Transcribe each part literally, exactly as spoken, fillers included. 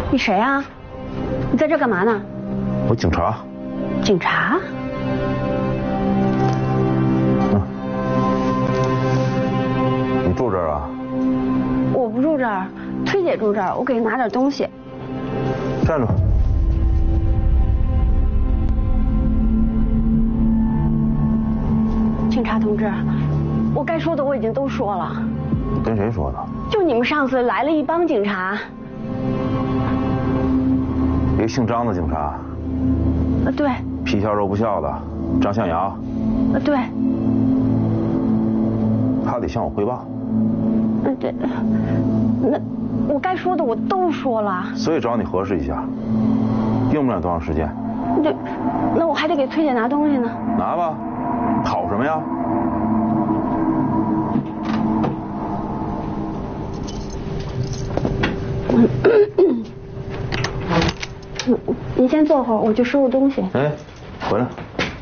你谁啊？你在这干嘛呢？ 我警察。 警察？ 嗯。你住这儿啊？ 我不住这儿，崔姐住这儿，我给她拿点东西。 站住！ 警察同志，我该说的我已经都说了。 你跟谁说的？ 就你们上次来了一帮警察。 一个姓张的警察。 呃，对。 皮笑肉不笑的，张向阳。 呃，对。 他得向我汇报。 嗯，这，那我该说的我都说了。 所以找你核实一下，用不了多长时间。 这，那我还得给崔姐拿东西呢。 拿吧，跑什么呀？ 你先坐会儿，我去收拾东西。 哎，回来，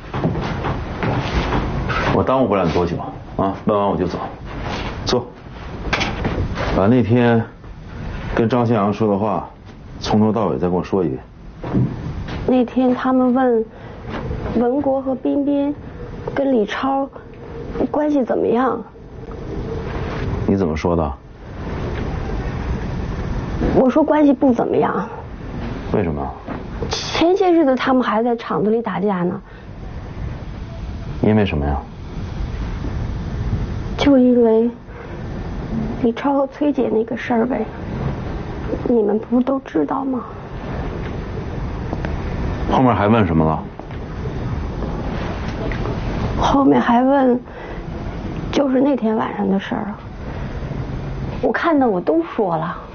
我耽误不了你多久啊！问完我就走。坐，把那天跟张向阳说的话，从头到尾再跟我说一遍。 那天他们问文国和彬彬跟李超关系怎么样？ 你怎么说的？ 我说关系不怎么样。 为什么？ 前些日子他们还在厂子里打架呢。 因为什么呀？ 就因为李超和崔姐那个事儿呗。你们不是都知道吗？ 后面还问什么了？ 后面还问，就是那天晚上的事儿。我看的我都说了。